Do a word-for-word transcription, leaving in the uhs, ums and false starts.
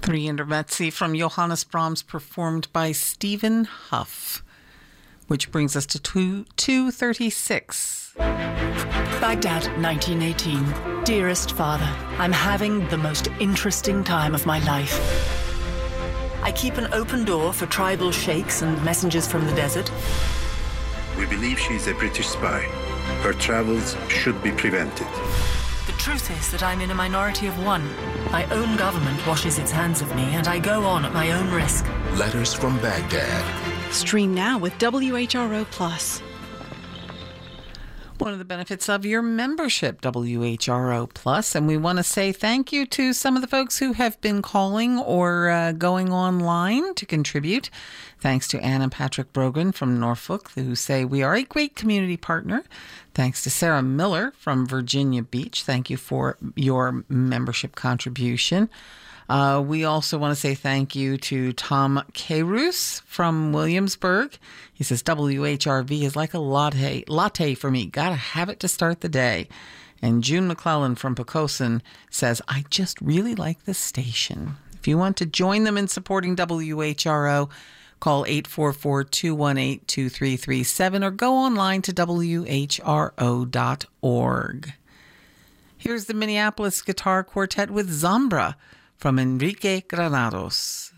Three Intermezzi from Johannes Brahms performed by Stephen Huff, which brings us to two thirty-six. Baghdad, nineteen eighteen. Dearest Father, I'm having the most interesting time of my life. I keep an open door for tribal sheikhs and messengers from the desert. We believe she's a British spy. Her travels should be prevented. The truth is that I'm in a minority of one. My own government washes its hands of me, and I go on at my own risk. Letters from Baghdad. Stream now with W H R O Plus. One of the benefits of your membership, W H R O Plus, and we want to say thank you to some of the folks who have been calling or uh, going online to contribute. Thanks to Ann and Patrick Brogan from Norfolk, who say we are a great community partner. Thanks to Sarah Miller from Virginia Beach. Thank you for your membership contribution. Uh, we also want to say thank you to Tom Carouse from Williamsburg. He says, W H R V is like a latte, latte for me. Gotta have it to start the day. And June McClellan from Pocosin says, I just really like this station. If you want to join them in supporting W H R O, call eight four four, two one eight, two three three seven or go online to W H R O dot org. Here's the Minneapolis Guitar Quartet with Zambra from Enrique Granados.